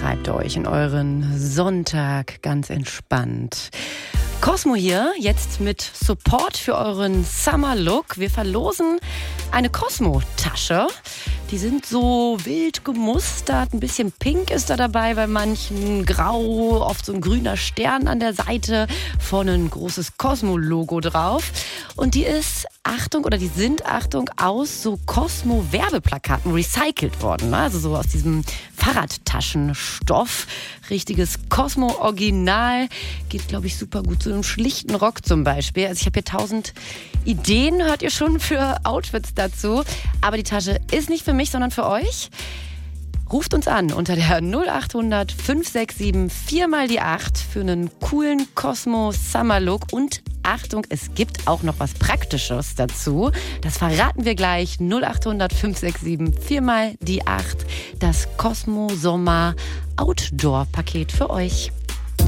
treibt euch in euren Sonntag ganz entspannt. Cosmo hier, jetzt mit Support für euren Summer-Look. Wir verlosen eine Cosmo-Tasche. Die sind so wild gemustert, ein bisschen pink ist da dabei, bei manchen grau, oft so ein grüner Stern an der Seite, vorne ein großes Cosmo-Logo drauf. Und die ist, die sind, aus so Cosmo-Werbeplakaten recycelt worden. Ne? Also so aus diesem Fahrradtaschenstoff. Richtiges Cosmo-Original. Geht, glaube ich, super gut zu einem schlichten Rock zum Beispiel. Also ich habe hier 1000 Ideen, hört ihr schon, für Outfits dazu. Aber die Tasche ist nicht für mich, sondern für euch. Ruft uns an unter der 0800 567 4x8 für einen coolen Cosmo Summer Look. Und Achtung, es gibt auch noch was Praktisches dazu. Das verraten wir gleich. 0800 567 4x8. Das Cosmo Sommer Outdoor Paket für euch.